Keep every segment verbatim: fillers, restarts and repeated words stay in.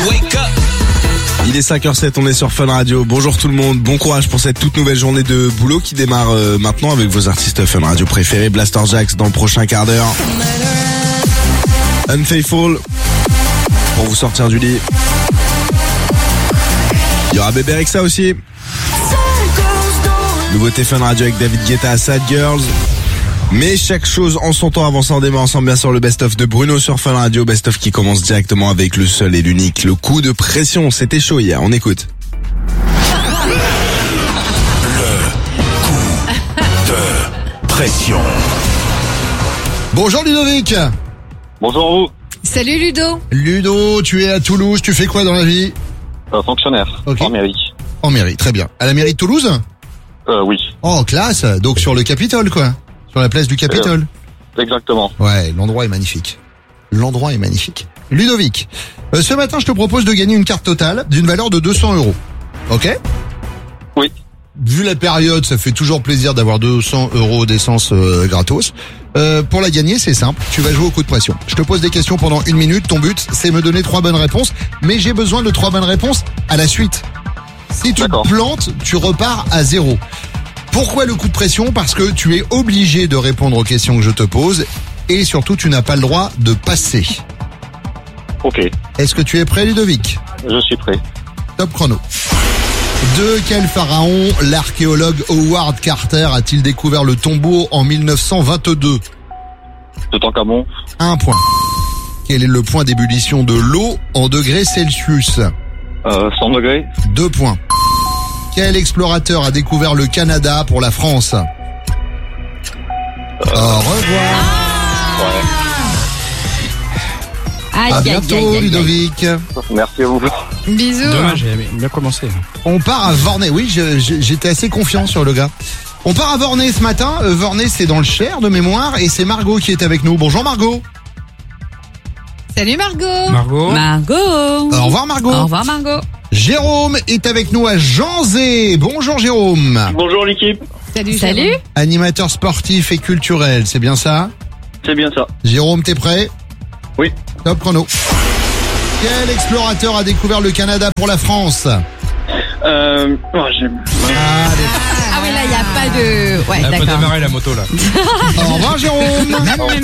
Wake up. Il est cinq heures sept, on est sur Fun Radio. Bonjour tout le monde, bon courage pour cette toute nouvelle journée de boulot qui démarre euh, maintenant avec vos artistes Fun Radio préférés. Blaster Jaxx dans le prochain quart d'heure. Unfaithful pour vous sortir du lit. Il y aura Bébé Rexha aussi. Nouveauté Fun Radio avec David Guetta, Sad Girls. Mais chaque chose en son temps. Avant ça, on démarre ensemble bien sûr le best-of de Bruno sur Fun Radio. Best-of qui commence directement avec le seul et l'unique, le coup de pression. C'était chaud hier, on écoute. Le coup de pression. Bonjour Ludovic. Bonjour à vous. Salut Ludo. Ludo, tu es à Toulouse, tu fais quoi dans la vie? Euh, fonctionnaire, Okay. en mairie. En mairie, très bien. À la mairie de Toulouse? Euh, oui, Oh, classe, donc sur le Capitole quoi. Sur la place du Capitole. exactement. Ouais, l'endroit est magnifique. L'endroit est magnifique. Ludovic, euh, ce matin je te propose de gagner une carte totale d'une valeur de deux cents euros. Ok? Oui. Vu la période, ça fait toujours plaisir d'avoir deux cents euros d'essence euh, gratos. Euh, pour la gagner, c'est simple. Tu vas jouer au coup de pression. Je te pose des questions pendant une minute. Ton but, c'est me donner trois bonnes réponses. Mais j'ai besoin de trois bonnes réponses à la suite. Si tu te D'accord. plantes, tu repars à zéro. Pourquoi le coup de pression? Parce que tu es obligé de répondre aux questions que je te pose. Et surtout, tu n'as pas le droit de passer. Ok, Est-ce que tu es prêt, Ludovic? je suis prêt. Top chrono. De quel pharaon l'archéologue Howard Carter a-t-il découvert le tombeau en mille neuf cent vingt-deux? De Toutankhamon, Un point. Quel est le point d'ébullition de l'eau en degrés Celsius? euh, cent degrés. Deux points. Quel explorateur a découvert le Canada pour la France? Au revoir. Ouais. Aïe, À aïe, bientôt, aïe, aïe, aïe. Ludovic. Merci à vous. Bisous. Dommage, j'avais bien commencé. On part à Vornay. Oui, je- je- j'étais assez confiant sur le gars. On part à Vornay ce matin. Euh, Vornay, c'est dans le Cher de mémoire. Et c'est Margot qui est avec nous. Bonjour Margot. Salut Margot. Margot. Margot. Au revoir Margot. Au revoir Margot. Jérôme est avec nous à Janzé. Bonjour Jérôme. Bonjour l'équipe. Salut. Salut. Animateur sportif et culturel, c'est bien ça? C'est bien ça. Jérôme, t'es prêt? Oui. Top chrono. Quel explorateur a découvert le Canada pour la France? Euh, oh, j'aime. Allez. Ah oui, là, il n'y a pas de... Ouais, Elle a pas d'accord. démarré la moto là. Au revoir Jérôme.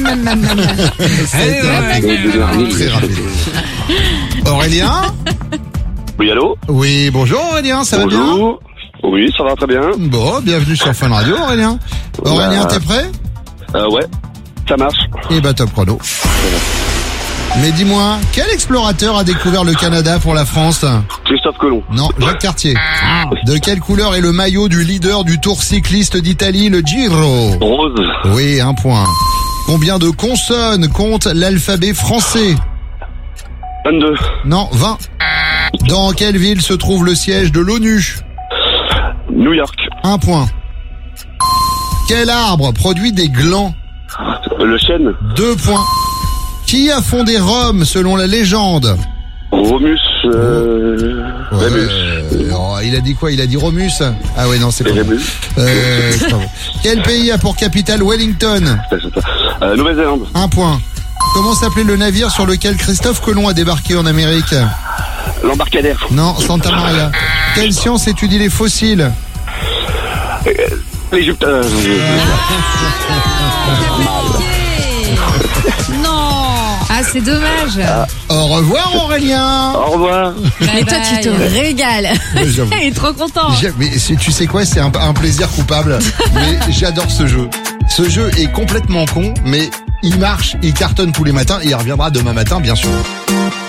Très rapide. Aurélien? Oui, allô? Oui, bonjour Aurélien, ça va bien? Bonjour. Oui, ça va très bien. Bon, bienvenue sur Fun Radio Aurélien. Aurélien, t'es prêt? Euh, ouais, ça marche. Eh ben top chrono. Mais dis-moi, quel explorateur a découvert le Canada pour la France? Christophe Colomb. Non, Jacques Cartier. De quelle couleur est le maillot du leader du Tour cycliste d'Italie, le Giro? Rose. Oui, un point. Combien de consonnes compte l'alphabet français? vingt-deux. Non, vingt. Dans quelle ville se trouve le siège de l'ONU? New York. Un point. Quel arbre produit des glands? Le chêne. Deux points. Qui a fondé Rome selon la légende? Romus. Euh... Ouais, Rémus. euh, oh, il a dit quoi? Il a dit Romus? Ah ouais, non, c'est pas bon. Rémus. Euh, c'est pas bon. Quel pays a pour capitale Wellington? C'est ça. Euh, Nouvelle-Zélande. Un point. Comment s'appelait le navire sur lequel Christophe Colomb a débarqué en Amérique? L'embarcadère. Non, Santa Maria. Quelle science étudie les fossiles? L'Égypte. Euh... Non. Ah, c'est dommage. Au revoir Aurélien. Au revoir. Mais toi, tu te régales. Oui, j'avoue. Il est trop content. J'ai- Mais c'est- tu sais quoi, c'est un, un plaisir coupable. Mais j'adore ce jeu. Ce jeu est complètement con, mais il marche, il cartonne tous les matins et il reviendra demain matin, bien sûr.